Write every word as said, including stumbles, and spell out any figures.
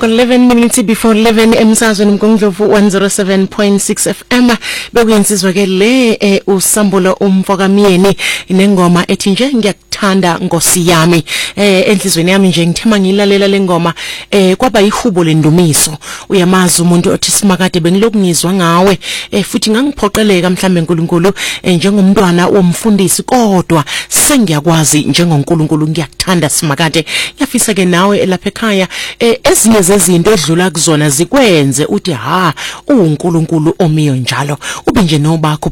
eleven minutes before eleven emsazweni mgongdlovu one oh seven point six F M bekuyensizwa ke le eh, usambulo umfokamyeni inengoma ethi nje ngiyakuthanda Nkosi yami eh enhlizweni yami nje ngithema ngilalela lengoma eh kwaba yihubo lendumiso uyamazi umuntu othi simakade bengilokungizwa ngawe eh futhi ngangiphoqeleka mhlambe uNkulunkulu eh, njengomntwana womfundisi kodwa sengiyakwazi njengoNkulunkulu ngiyakuthanda simakade ngiyafisa ke nawe lapha ekhaya eh, ezinye zezinto edlula kuzona zikwenze uthi ha uNkulunkulu omiyo njalo ube nje nobakho